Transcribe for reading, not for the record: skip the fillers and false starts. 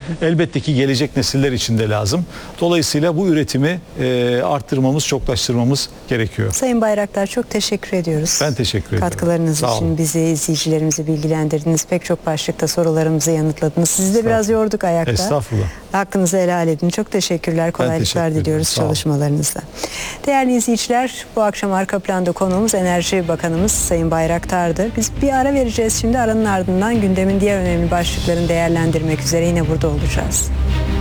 elbette ki gelecek nesiller için de lazım. Dolayısıyla bu üretimi arttırmamız, çoklaştırmamız gerekiyor. Sayın Bayraktar, çok teşekkür ediyoruz. Ben teşekkür ederim. Katkılarınız Sağ için olun. bizi, izleyicilerimizi bilgilendirdiniz. Pek çok başlıkta sorularımızı yanıtladınız. Sizi de biraz yorduk ayakta. Estağfurullah. Hakkınızı helal edin. Çok teşekkürler. Kolaylıklar teşekkür ederim. diliyoruz Sağ olun. çalışmalarınızda. Değerli izleyiciler, bu akşam arka planda konuğumuz Enerji Bakanımız Sayın Bayraktar'dı. Biz bir ara vereceğiz şimdi. Aranın ardından gündemin diğer önemli başlıklarını değerlendirmek üzere yine burada olacağız.